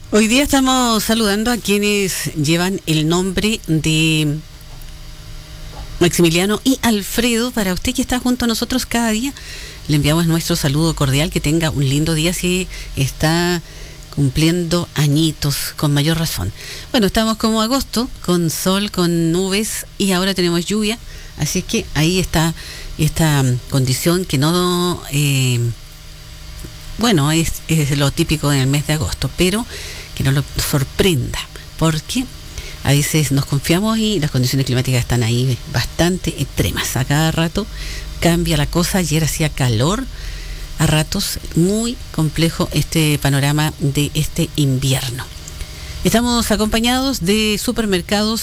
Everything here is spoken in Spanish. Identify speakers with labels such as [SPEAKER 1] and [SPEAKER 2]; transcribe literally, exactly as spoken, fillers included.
[SPEAKER 1] Hoy día estamos saludando a quienes llevan el nombre de Maximiliano y Alfredo. Para usted que está junto a nosotros cada día, le enviamos nuestro saludo cordial. Que tenga un lindo día si está cumpliendo añitos, con mayor razón. Bueno, estamos como agosto, con sol, con nubes, y ahora tenemos lluvia. Así es que ahí está esta condición que no... Eh, bueno, es, es lo típico en el mes de agosto, pero que no lo sorprenda, porque a veces nos confiamos y las condiciones climáticas están ahí bastante extremas. A cada rato cambia la cosa. Ayer hacía calor, a ratos muy complejo este panorama de este invierno. Estamos acompañados de Supermercados